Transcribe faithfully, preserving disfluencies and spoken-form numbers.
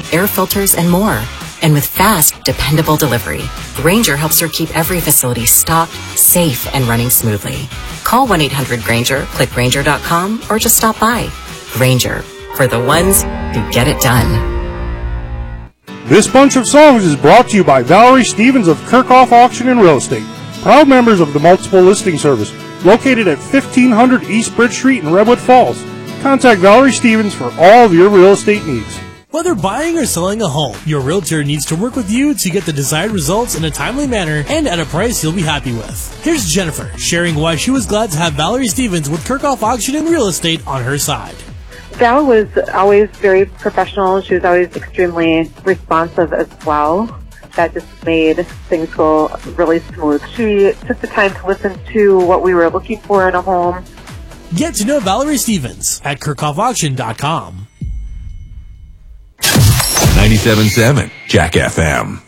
air filters, and more. And with fast, dependable delivery, Grainger helps her keep every facility stocked, safe, and running smoothly. Call one eight hundred Grainger, click Grainger dot com, or just stop by. Grainger, for the ones who get it done. This bunch of songs is brought to you by Valerie Stevens of Kirchhoff Auction and Real Estate, proud members of the Multiple Listing Service, located at fifteen hundred East Bridge Street in Redwood Falls. Contact Valerie Stevens for all of your real estate needs. Whether buying or selling a home, your realtor needs to work with you to get the desired results in a timely manner and at a price you'll be happy with. Here's Jennifer sharing why she was glad to have Valerie Stevens with Kirchhoff Auction and Real Estate on her side. Val was always very professional. She was always extremely responsive as well. That just made things go really smooth. She took the time to listen to what we were looking for in a home. Get to know Valerie Stevens at Kirchhoff Auction dot com. ninety-seven point seven Jack F M.